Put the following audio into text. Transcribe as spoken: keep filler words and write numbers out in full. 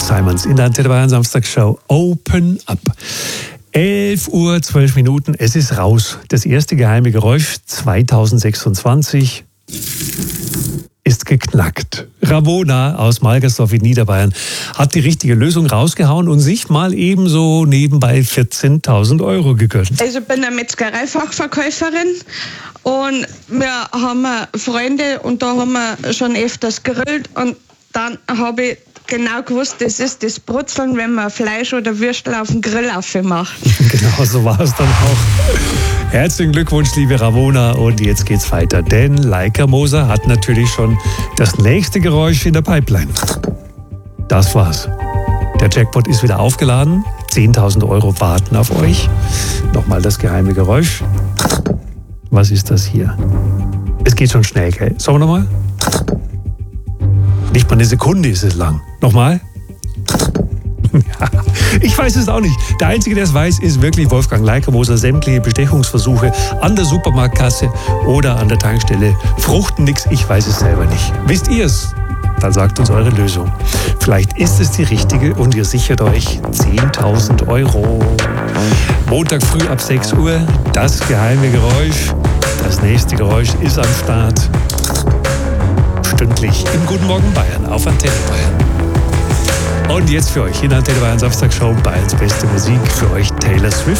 Simons in der Antenne Bayern Samstagshow Open Up. elf Uhr zwölf Minuten, es ist raus. Das erste geheime Geräusch zweitausendsechsundzwanzig ist geknackt. Ramona aus Malgersdorf in Niederbayern hat die richtige Lösung rausgehauen und sich mal ebenso nebenbei vierzehntausend Euro gegönnt. Also ich bin eine Metzgereifachverkäuferin und wir haben Freunde und da haben wir schon öfters gegrillt und dann habe ich genau gewusst, das ist das Brutzeln, wenn man Fleisch oder Würstel auf den Grill aufmacht. Genau so war es dann auch. Herzlichen Glückwunsch, liebe Ramona. Und jetzt geht's weiter, denn Leica Moser hat natürlich schon das nächste Geräusch in der Pipeline. Das war's. Der Jackpot ist wieder aufgeladen. zehntausend Euro warten auf euch. Nochmal das geheime Geräusch. Was ist das hier? Es geht schon schnell, gell? Sollen wir nochmal? Nicht mal eine Sekunde ist es lang. Nochmal? Ja, ich weiß es auch nicht. Der Einzige, der es weiß, ist wirklich Wolfgang Leica Moser. Sämtliche Bestechungsversuche an der Supermarktkasse oder an der Tankstelle fruchten nix. Ich weiß es selber nicht. Wisst ihr es? Dann sagt uns eure Lösung. Vielleicht ist es die richtige und ihr sichert euch zehntausend Euro. Montag früh ab sechs Uhr, das geheime Geräusch. Das nächste Geräusch ist am Start. Stündlich im Guten Morgen Bayern auf Antenne Bayern. Und jetzt für euch in Antenne Bayern Samstagshow Bayerns beste Musik, für euch Taylor Swift.